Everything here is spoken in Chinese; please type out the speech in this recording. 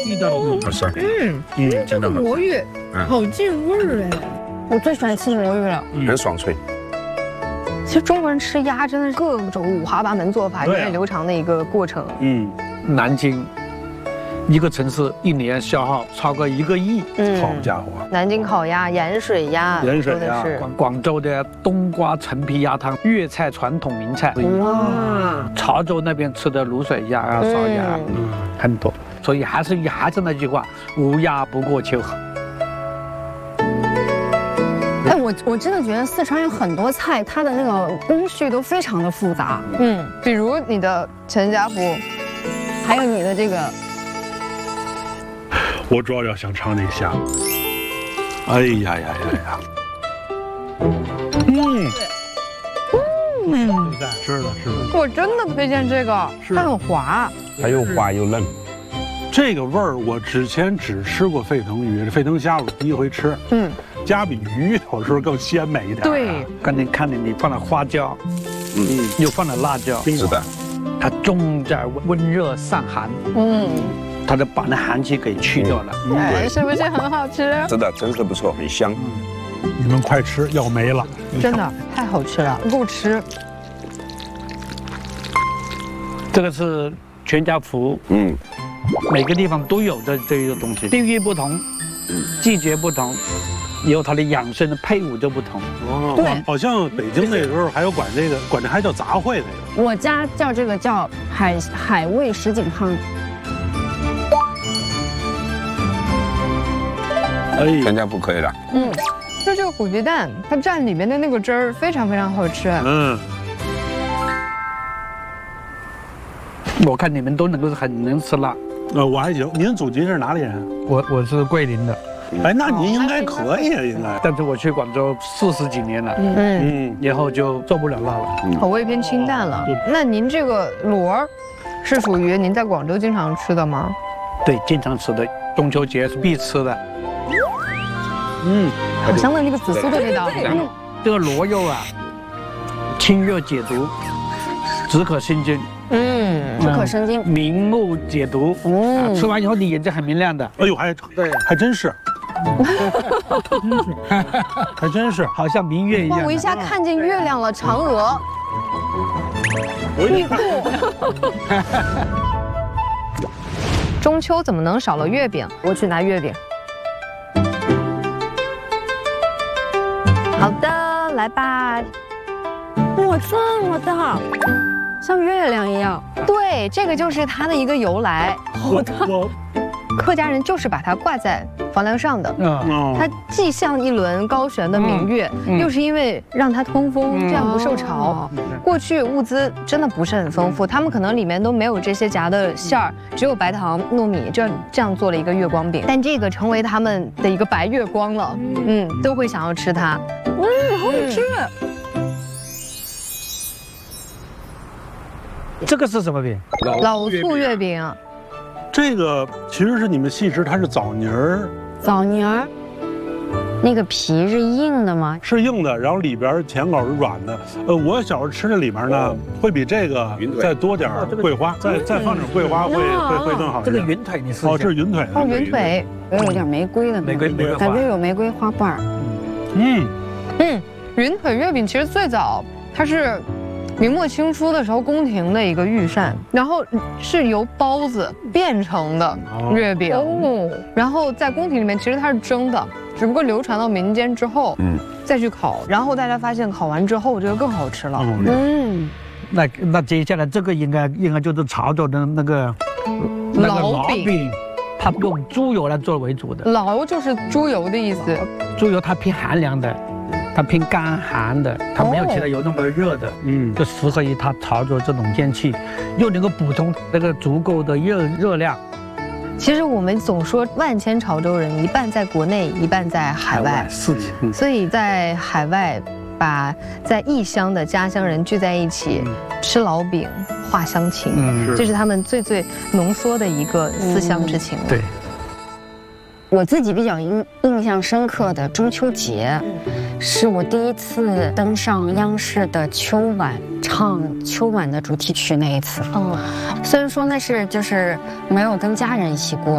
地道的。 是， 这个魔芋好进味儿哎！ 我最喜欢吃魔芋了， 很爽脆。 其实中国人吃鸭真的是各种五花八门做法，源远流长的一个过程。 南京一个城市一年消耗超过1个亿。 好家伙！ 南京烤鸭、盐水鸭，说的是广州的冬瓜陈皮鸭汤，粤菜传统名菜。哇！潮州那边吃的卤水鸭啊、烧鸭，很多。所以还是那句话，无鸭不过秋。 哎，我真的觉得四川有很多菜，它的那个工序都非常的复杂。比如你的全家福，还有你的这个。 我主要想尝那虾。哎呀！是的。 我真的推荐这个，它很滑， 它又滑又嫩。 这个味儿我之前只吃过沸腾鱼，这沸腾虾我第一回吃。加比鱼有时候更鲜美一点。 对， 刚才看见你放了花椒，又放了辣椒。 是的， 它重在温热散寒。它就把那寒气给去掉了。 是不是很好吃？ 真是不错，很香。 你们快吃，要没了。 真的太好吃了，不够吃。 这个是全家福。每个地方都有的这个东西，地域不同，季节不同，也有它的养生的配伍就不同。 对，好像北京那时候还有管这还叫杂烩那个。 我家叫这个叫海味什锦汤。 全家福可以了。 就这个虎皮蛋，它蘸里面的那个汁儿非常非常好吃。 我看你们都很能吃辣。 我还行。您祖籍是哪里人？ 我是桂林的。 哎，那您应该可以啊，应该。 但是我去广州40几年了，以后就做不了辣了， 口味偏清淡了。那您这个螺儿是属于您在广州经常吃的吗？ 对，经常吃的，中秋节是必吃的。 好香的那个紫苏的味道。 这个螺肉啊，清热解毒，止渴生津。 止渴生津， 明目解毒。吃完以后你眼睛很明亮的。 哎呦，还真是。还真是， 好像明月一样。 哇，我一下看见月亮了，嫦娥。玉兔。中秋怎么能少了月饼？我去拿月饼。好的，来吧。哇，这么大，像月亮一样。对，这个就是它的一个由来。好大。客家人就是把它挂在房梁上的。它既像一轮高悬的明月，又是因为让它通风，这样不受潮。过去物资真的不是很丰富，他们可能里面都没有这些夹的馅儿，只有白糖、糯米，这样做了一个月光饼。但这个成为他们的一个白月光了，都会想要吃它。好好吃。 这个是什么饼？ 老醋月饼。 这个其实是你们细吃，它是枣泥儿。 枣泥儿，那个皮是硬的吗？ 是硬的，然后里边甜口是软的。我小时候吃的里边呢，会比这个再多点桂花，再放点桂花会更好。 这个云腿你试一下。 这是云腿。 云腿，有点玫瑰的感觉，有玫瑰花瓣儿。云腿月饼其实最早它是明末清初的时候宫廷的一个御膳，然后是由包子变成的月饼，然后在宫廷里面其实它是蒸的，只不过流传到民间之后，再去烤，然后大家发现烤完之后这个更好吃了。 那接下来这个应该就是潮州的那个老饼， 它用猪油来做为主的。 老就是猪油的意思， 猪油它偏寒凉的。它偏干寒的，它没有其他油那么热的，就适合于它潮州这种天气，又能够补充那个足够的热量。 其实我们总说万千潮州人，一半在国内，一半在海外，所以在海外把在异乡的家乡人聚在一起，吃老饼话乡情，这是他们最浓缩的一个思乡之情。 对。 我自己比较印象深刻的中秋节，是我第一次登上央视的秋晚唱秋晚的主题曲那一次。虽然说那是就是没有跟家人一起过。